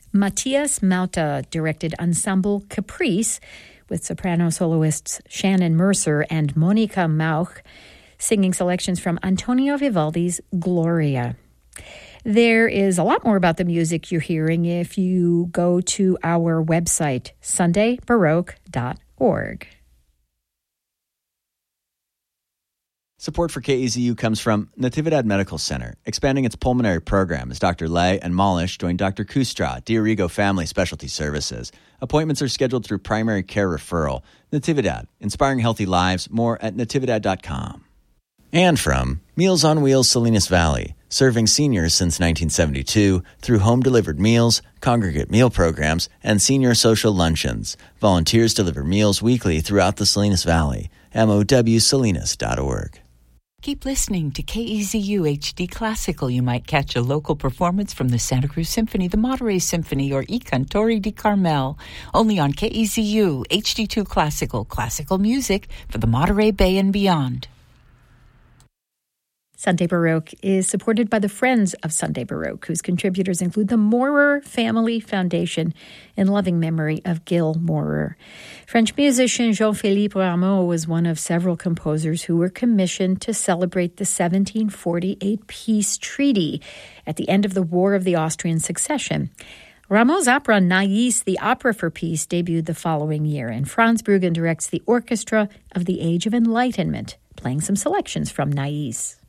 Matthias Mauta directed Ensemble Caprice with soprano soloists Shannon Mercer and Monica Mauch, singing selections from Antonio Vivaldi's Gloria. There is a lot more about the music you're hearing if you go to our website, sundaybaroque.org. Support for KEZU comes from Natividad Medical Center, expanding its pulmonary program as Dr. Lay and Malish join Dr. Kustra, Diorigo Family Specialty Services. Appointments are scheduled through primary care referral. Natividad, inspiring healthy lives. More at natividad.com. And from Meals on Wheels Salinas Valley, serving seniors since 1972 through home-delivered meals, congregate meal programs, and senior social luncheons. Volunteers deliver meals weekly throughout the Salinas Valley. MOWSalinas.org. Keep listening to KEZU HD Classical. You might catch a local performance from the Santa Cruz Symphony, the Monterey Symphony, or I Cantori di Carmel. Only on KEZU HD2 Classical, classical music for the Monterey Bay and beyond. Sunday Baroque is supported by the Friends of Sunday Baroque, whose contributors include the Maurer Family Foundation in loving memory of Gil Maurer. French musician Jean-Philippe Rameau was one of several composers who were commissioned to celebrate the 1748 peace treaty at the end of the War of the Austrian Succession. Rameau's opera Nais, the Opera for Peace, debuted the following year, and Franz Bruggen directs the Orchestra of the Age of Enlightenment, playing some selections from Nais.